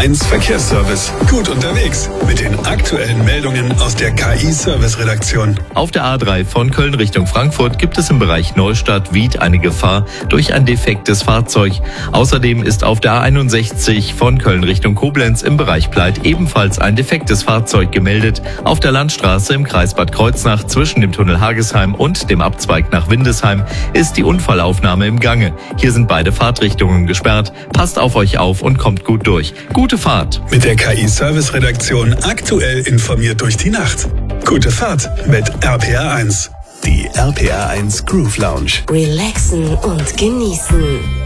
RPR1 Verkehrsservice. Gut unterwegs mit den aktuellen Meldungen aus der KI-Service-Redaktion. Auf der A3 von Köln Richtung Frankfurt gibt es im Bereich Neustadt-Wied eine Gefahr durch ein defektes Fahrzeug. Außerdem ist auf der A61 von Köln Richtung Koblenz im Bereich Pleit ebenfalls ein defektes Fahrzeug gemeldet. Auf der Landstraße im Kreis Bad Kreuznach zwischen dem Tunnel Hagesheim und dem Abzweig nach Windesheim ist die Unfallaufnahme im Gange. Hier sind beide Fahrtrichtungen gesperrt. Passt auf euch auf und kommt gut durch. Gute Fahrt. Mit der KI-Service-Redaktion aktuell informiert durch die Nacht. Gute Fahrt mit RPR1. Die RPR1 Groove Lounge. Relaxen und genießen.